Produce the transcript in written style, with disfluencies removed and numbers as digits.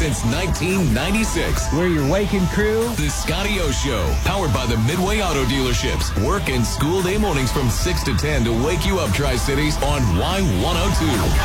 since 1996. We're your waking crew. The Scotty O Show, powered by the Midway Auto Dealerships. Work and school day mornings from 6 to 10 to wake you up, Tri-Cities, on Y102.